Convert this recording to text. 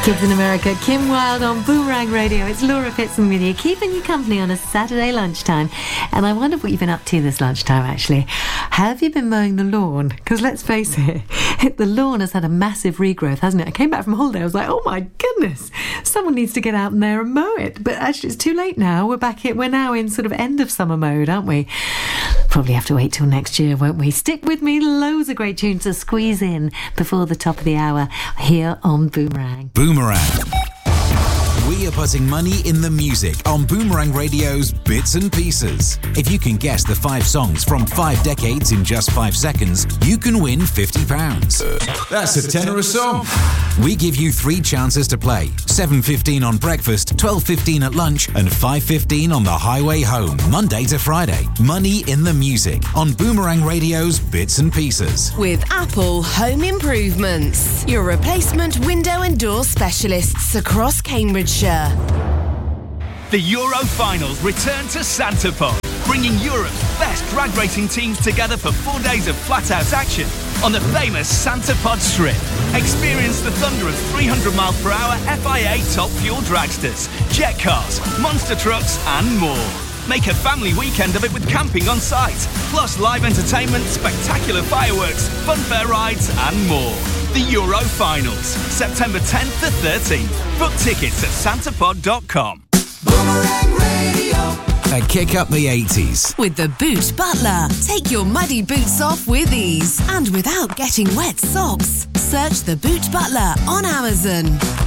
Kids in America, Kim Wilde on Boomerang Radio. It's Laura Pitson with you, keeping you company on a Saturday lunchtime. And I wonder what you've been up to this lunchtime, actually. Have you been mowing the lawn? Because let's face it, the lawn has had a massive regrowth, hasn't it? I came back from holiday, I was like, oh my goodness, someone needs to get out in there and mow it. But actually, it's too late now. We're now in sort of end of summer mode, aren't we? Probably have to wait till next year, won't we? Stick with me, loads of great tunes to squeeze in before the top of the hour here on Boomerang. Boomerang. We are putting money in the music on Boomerang Radio's Bits and Pieces. If you can guess the 5 songs from 5 decades in just 5 seconds, you can win £50. That's a tenner a song. We give you 3 chances to play. 7:15 on breakfast, 12:15 at lunch, and 5:15 on the highway home, Monday to Friday. Money in the music on Boomerang Radio's Bits and Pieces. With Apple Home Improvements, your replacement window and door specialists across Cambridgeshire. The Euro Finals return to Santapod, bringing Europe's best drag racing teams together for 4 days of flat-out action on the famous Santapod Strip. Experience the thunder of 300 mph FIA top fuel dragsters, jet cars, monster trucks and more. Make a family weekend of it with camping on site, plus live entertainment, spectacular fireworks, funfair rides and more. The Euro Finals, September 10th to 13th. Book tickets at santapod.com. Boomerang Radio. A kick up the 80s. With the Boot Butler. Take your muddy boots off with ease and without getting wet socks. Search the Boot Butler on Amazon.